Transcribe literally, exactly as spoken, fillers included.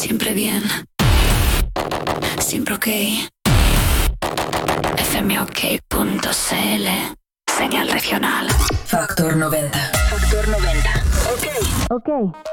Siempre bien. Siempre ok. F M O K punto C L. Señal regional. Factor noventa. Factor noventa. Ok. Ok.